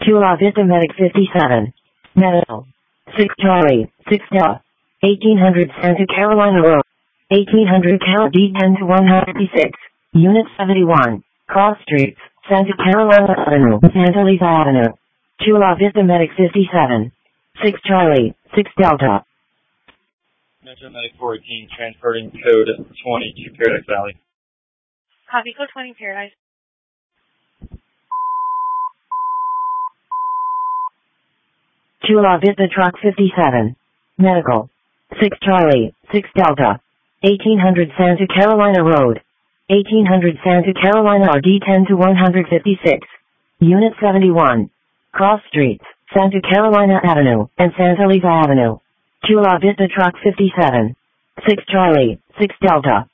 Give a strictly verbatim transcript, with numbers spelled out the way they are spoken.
Chula Vista Medic fifty-seven. Medical. six Charlie, six Delta. eighteen hundred Santa Carolina Road. eighteen hundred Cal D ten to one fifty-six. Unit seventy-one. Cross Streets, Santa Carolina Avenue, Santa Lisa Avenue. Chula Vista Medic fifty-seven. six Charlie, six Delta. Metro Medic four eighteen, transferring code twenty to Paradise Valley. Copy, code twenty, Paradise. Chula Vista Truck fifty-seven. Medical. six Charlie, six Delta. eighteen hundred Santa Carolina Road. eighteen hundred Santa Carolina R D ten to one fifty-six. Unit seventy-one. Cross Streets, Santa Carolina Avenue, and Santa Lisa Avenue. Chula Vista Truck fifty-seven. six Charlie, six Delta.